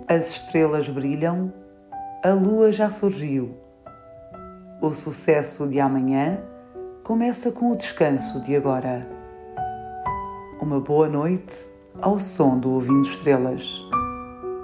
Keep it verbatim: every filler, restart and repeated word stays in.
As estrelas brilham, a lua já surgiu. O sucesso de amanhã começa com o descanso de agora. Uma boa noite ao som do Ouvindo Estrelas.